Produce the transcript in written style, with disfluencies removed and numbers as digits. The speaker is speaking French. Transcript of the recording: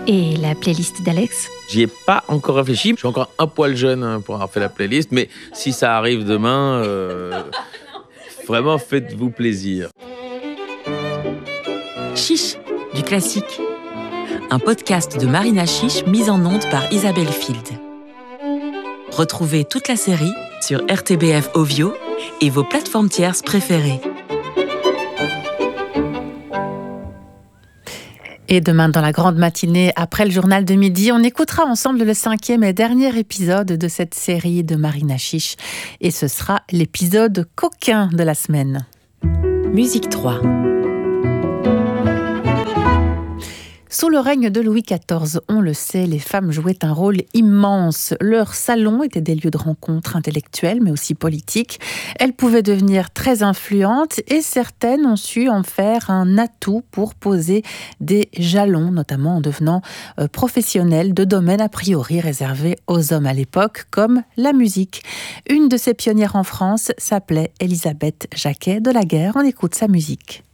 Et la playlist d'Alex ? J'y ai pas encore réfléchi. Je suis encore un poil jeune pour avoir fait la playlist, mais si ça arrive demain, vraiment faites-vous plaisir. Chiche, du classique. Un podcast de Marina Chiche mis en onde par Isabelle Field. Retrouvez toute la série sur RTBF Ovio et vos plateformes tierces préférées. Et demain, dans la grande matinée, après le journal de midi, on écoutera ensemble le 5e et dernier épisode de cette série de Marina Chiche. Et ce sera l'épisode coquin de la semaine. Musique 3. Sous le règne de Louis XIV, on le sait, les femmes jouaient un rôle immense. Leurs salons étaient des lieux de rencontres intellectuelles, mais aussi politiques. Elles pouvaient devenir très influentes et certaines ont su en faire un atout pour poser des jalons, notamment en devenant professionnelles de domaines a priori réservés aux hommes à l'époque, comme la musique. Une de ces pionnières en France s'appelait Élisabeth Jacquet de la Guerre. On écoute sa musique.